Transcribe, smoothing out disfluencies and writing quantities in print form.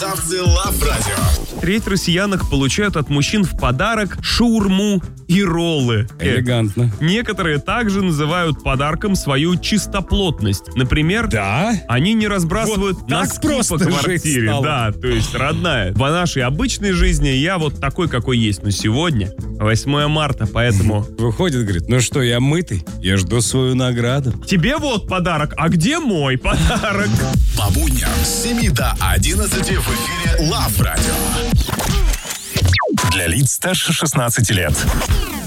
Ставцы Лав Радио. Треть россиянок получают от мужчин в подарок шаурму и роллы. Элегантно. Некоторые также называют подарком свою чистоплотность. Например, они не разбрасывают Вот носки так просто по жить квартире. стало. Да, то есть, родная, по нашей обычной жизни я вот такой, какой есть. Но сегодня 8 марта, поэтому... Выходит, говорит, ну что, я мытый, я жду свою награду. Тебе вот подарок, а где мой подарок? По будням с 7 до 11 в эфире Лав Радио. Для лиц старше 16 лет.